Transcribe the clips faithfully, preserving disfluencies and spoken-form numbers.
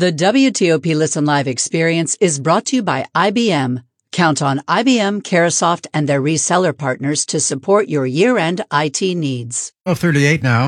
The W T O P Listen Live experience is brought to you by I B M. Count on I B M, Carahsoft, and their reseller partners to support your year-end I T needs. twelve thirty-eight now.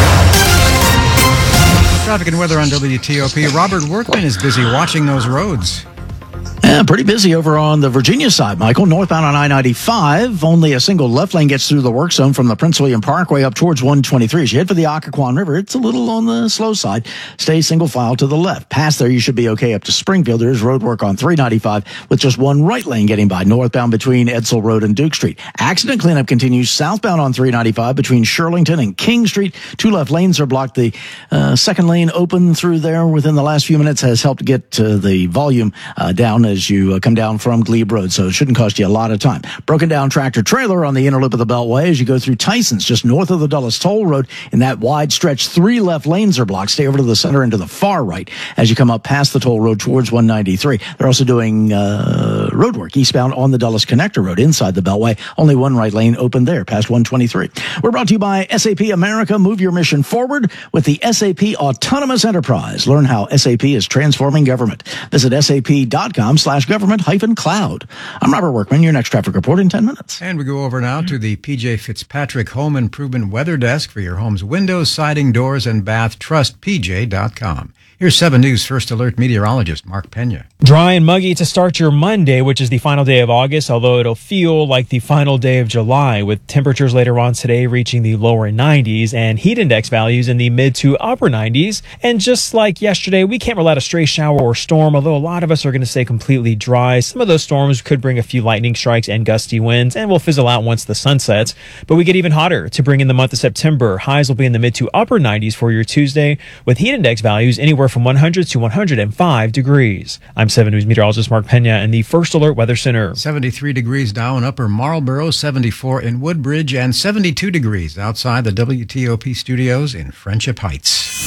Traffic and weather on W T O P. Robert Workman is busy watching those roads. Yeah, pretty busy over on the Virginia side, Michael. Northbound on I ninety-five, only a single left lane gets through the work zone from the Prince William Parkway up towards one twenty-three. As you head for the Occoquan River, it's a little on the slow side. Stay single file to the left. Past there, you should be okay up to Springfield. There is road work on three ninety-five with just one right lane getting by northbound between Edsel Road and Duke Street. Accident cleanup continues southbound on three ninety-five between Shirlington and King Street. Two left lanes are blocked. The uh, second lane open through there within the last few minutes has helped get uh, the volume uh, down as you uh, come down from Glebe Road, so it shouldn't cost you a lot of time. Broken down tractor trailer on the inner loop of the Beltway as you go through Tyson's, just north of the Dulles Toll Road. In that wide stretch, three left lanes are blocked. Stay over to the center and to the far right as you come up past the toll road towards one ninety-three. They're also doing uh, road work eastbound on the Dulles Connector Road inside the Beltway. Only one right lane open there past one twenty-three. We're brought to you by S A P America. Move your mission forward with the S A P Autonomous Enterprise. Learn how S A P is transforming government. Visit sap.com slash government hyphen cloud. I'm Robert Workman, your next traffic report in ten minutes. And we go over now to the P J Fitzpatrick Home Improvement Weather Desk for your home's windows, siding, doors, and bath. Trust P J dot com. Here's seven News First Alert meteorologist Mark Pena. Dry and muggy to start your Monday, which is the final day of August, although it'll feel like the final day of July, with temperatures later on today reaching the lower nineties and heat index values in the mid to upper nineties. And just like yesterday, we can't rule out a stray shower or storm, although a lot of us are going to stay completely dry. Some of those storms could bring a few lightning strikes and gusty winds, and will fizzle out once the sun sets. But we get even hotter to bring in the month of September. Highs will be in the mid to upper nineties for your Tuesday, with heat index values anywhere from one hundred to one hundred five degrees. I'm seven News meteorologist Mark Pena in the First Alert Weather Center. seventy-three degrees now in Upper Marlboro, seventy-four in Woodbridge, and seventy-two degrees outside the W T O P studios in Friendship Heights.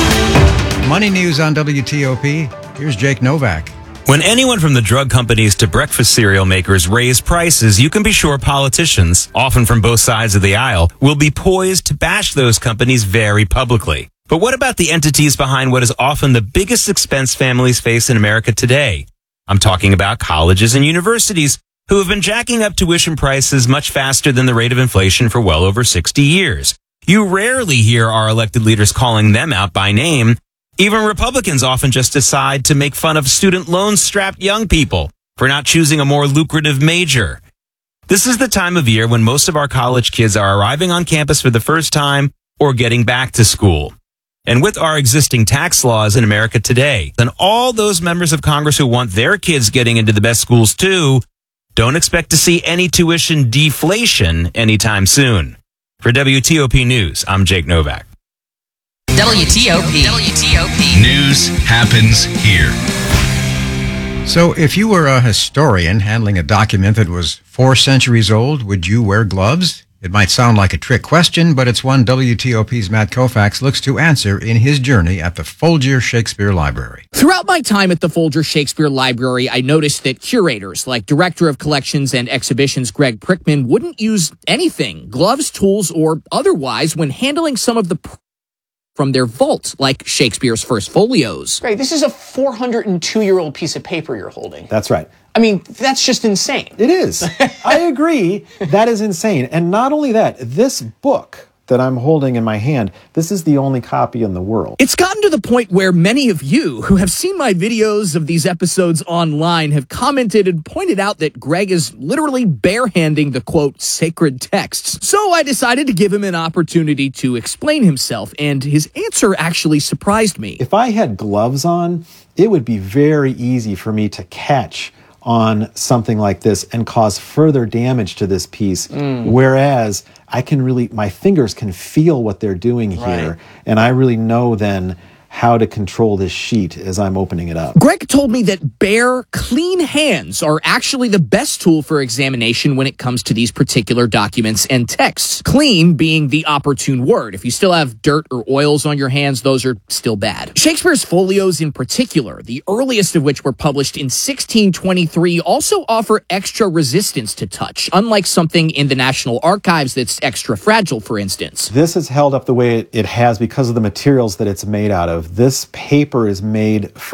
Money news on W T O P. Here's Jake Novak. When anyone from the drug companies to breakfast cereal makers raise prices, you can be sure politicians, often from both sides of the aisle, will be poised to bash those companies very publicly. But what about the entities behind what is often the biggest expense families face in America today? I'm talking about colleges and universities who have been jacking up tuition prices much faster than the rate of inflation for well over sixty years. You rarely hear our elected leaders calling them out by name. Even Republicans often just decide to make fun of student loan-strapped young people for not choosing a more lucrative major. This is the time of year when most of our college kids are arriving on campus for the first time or getting back to school. And with our existing tax laws in America today, then all those members of Congress who want their kids getting into the best schools too, don't expect to see any tuition deflation anytime soon. For W T O P News, I'm Jake Novak. W T O P. W T O P. News happens here. So if you were a historian handling a document that was four centuries old, would you wear gloves? It might sound like a trick question, but it's one W T O P's Matt Koufax looks to answer in his journey at the Folger Shakespeare Library. Throughout my time at the Folger Shakespeare Library, I noticed that curators like Director of Collections and Exhibitions Greg Prickman wouldn't use anything, gloves, tools, or otherwise, when handling some of the pr- from their vault, like Shakespeare's first folios. Greg, this is a four hundred two-year-old piece of paper you're holding. That's right. I mean, that's just insane. It is. I agree. That is insane. And not only that, this book that I'm holding in my hand, this is the only copy in the world. It's gotten to the point where many of you who have seen my videos of these episodes online have commented and pointed out that Greg is literally barehanding the, quote, sacred texts. So I decided to give him an opportunity to explain himself, and his answer actually surprised me. If I had gloves on, it would be very easy for me to catch on something like this and cause further damage to this piece, mm. whereas I can really, my fingers can feel what they're doing here, right. And I really know then how to control this sheet as I'm opening it up. Greg told me that bare, clean hands are actually the best tool for examination when it comes to these particular documents and texts. Clean being the opportune word. If you still have dirt or oils on your hands, those are still bad. Shakespeare's folios in particular, the earliest of which were published in sixteen twenty-three, also offer extra resistance to touch, unlike something in the National Archives that's extra fragile, for instance. This is held up the way it has because of the materials that it's made out of. This paper is made from